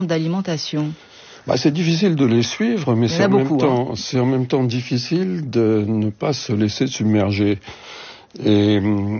d'alimentation? C'est difficile de les suivre, mais c'est en même temps difficile de ne pas se laisser submerger. Et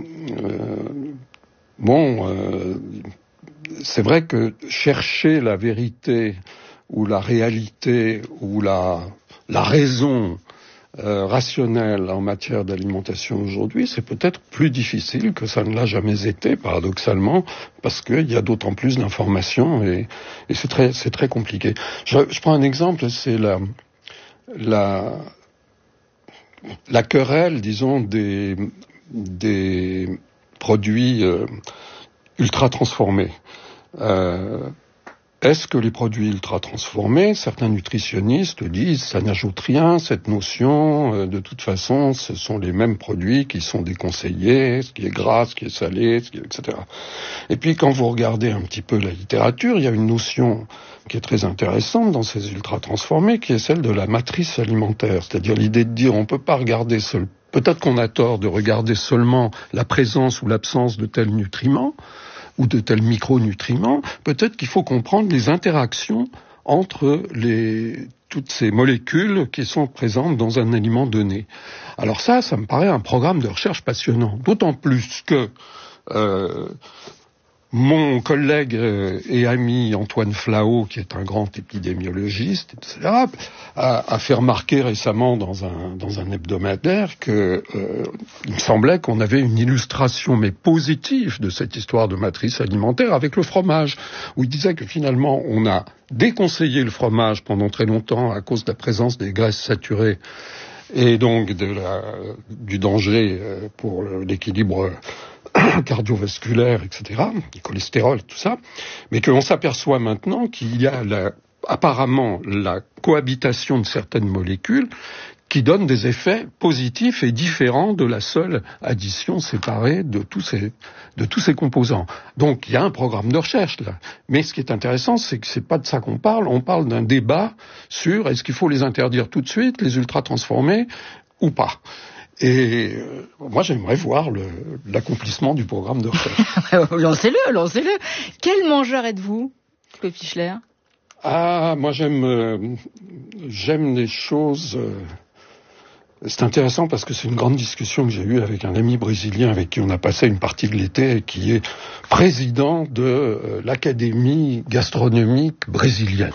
c'est vrai que chercher la vérité ou la réalité ou la raison rationnelle en matière d'alimentation aujourd'hui, c'est peut-être plus difficile que ça ne l'a jamais été, paradoxalement, parce qu'il y a d'autant plus d'informations et c'est très compliqué. Je prends un exemple, c'est la querelle, disons, des produits ultra transformés. Est-ce que les produits ultra transformés, certains nutritionnistes disent ça n'ajoute rien, cette notion, de toute façon, ce sont les mêmes produits qui sont déconseillés, ce qui est gras, ce qui est salé, etc. Et puis quand vous regardez un petit peu la littérature, il y a une notion qui est très intéressante dans ces ultra transformés, qui est celle de la matrice alimentaire, c'est-à-dire l'idée de dire on peut pas regarder seul. Peut-être qu'on a tort de regarder seulement la présence ou l'absence de tels nutriments, ou de tels micronutriments, peut-être qu'il faut comprendre les interactions entre toutes ces molécules qui sont présentes dans un aliment donné. Alors ça me paraît un programme de recherche passionnant, d'autant plus que mon collègue et ami Antoine Flao, qui est un grand épidémiologiste, etc., a fait remarquer récemment dans un hebdomadaire que il me semblait qu'on avait une illustration mais positive de cette histoire de matrice alimentaire avec le fromage, où il disait que finalement on a déconseillé le fromage pendant très longtemps à cause de la présence des graisses saturées et donc du danger pour l'équilibre cardiovasculaire, etc., du cholestérol, tout ça, mais qu'on s'aperçoit maintenant qu'il y a apparemment la cohabitation de certaines molécules qui donnent des effets positifs et différents de la seule addition séparée de tous ces composants. Donc il y a un programme de recherche là. Mais ce qui est intéressant, c'est que c'est pas de ça qu'on parle. On parle d'un débat sur est-ce qu'il faut les interdire tout de suite, les ultra transformés, ou pas. Et moi, j'aimerais voir l'accomplissement du programme de recherche. Lancez-le. Quel mangeur êtes-vous, Claude Fischler ? Moi, j'aime les choses... C'est intéressant parce que c'est une grande discussion que j'ai eue avec un ami brésilien avec qui on a passé une partie de l'été et qui est président de l'Académie gastronomique brésilienne.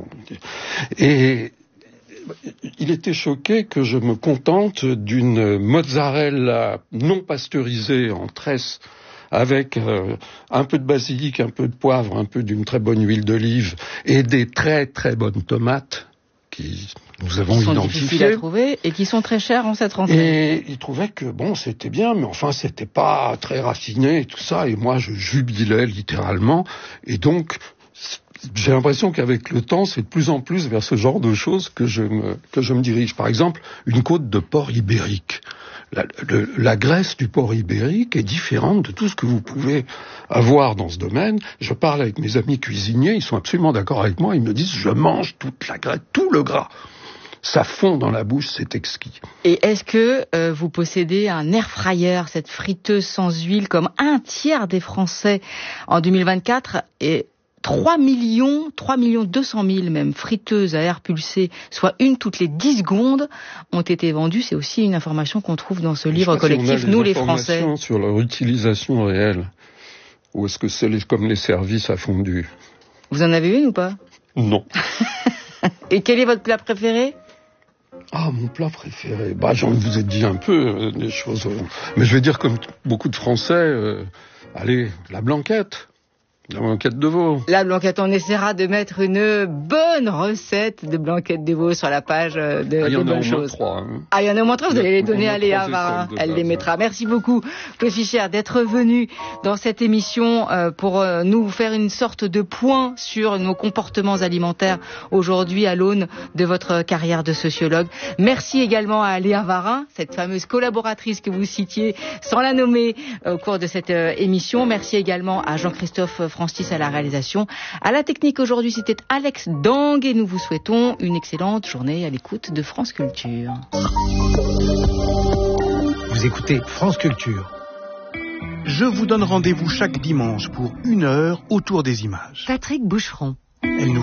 Et il était choqué que je me contente d'une mozzarella non pasteurisée en tresse avec un peu de basilic, un peu de poivre, un peu d'une très bonne huile d'olive et des très très bonnes tomates qui nous avons identifiées. Qui sont difficiles à trouver et qui sont très chères en cette rentrée. Et il trouvait que c'était bien, mais enfin c'était pas très raffiné et tout ça. Et moi je jubilais littéralement. Et donc j'ai l'impression qu'avec le temps, c'est de plus en plus vers ce genre de choses que je me dirige. Par exemple, une côte de porc ibérique. La graisse du porc ibérique est différente de tout ce que vous pouvez avoir dans ce domaine. Je parle avec mes amis cuisiniers, ils sont absolument d'accord avec moi. Ils me disent, je mange toute la graisse, tout le gras. Ça fond dans la bouche, c'est exquis. Et est-ce que vous possédez un air fryer, cette friteuse sans huile, comme un tiers des Français en 2024 et 3 200 000 même friteuses à air pulsé, soit une toutes les 10 secondes, ont été vendues. C'est aussi une information qu'on trouve dans ce livre collectif, Nous les Français. Sur leur utilisation réelle, ou est-ce que c'est comme les services à fondu? Vous en avez une ou pas? Non. Et quel est votre plat préféré? Mon plat préféré. J'en vous ai dit un peu des choses. Mais je vais dire comme beaucoup de Français, la blanquette. La blanquette de veau. La blanquette, on essaiera de mettre une bonne recette de blanquette de veau sur la page de Bonnes Choses. Il y en a au moins 3, vous allez les donner à Léa Varin, elle les mettra. Merci beaucoup, Claude Fischler, d'être venu dans cette émission pour nous faire une sorte de point sur nos comportements alimentaires aujourd'hui à l'aune de votre carrière de sociologue. Merci également à Léa Varin, cette fameuse collaboratrice que vous citiez sans la nommer au cours de cette émission. Merci également à Jean-Christophe Francis à la réalisation. À la technique aujourd'hui, c'était Alex Dang et nous vous souhaitons une excellente journée à l'écoute de France Culture. Vous écoutez France Culture. Je vous donne rendez-vous chaque dimanche pour 1 heure autour des images. Patrick Boucheron. Elle nous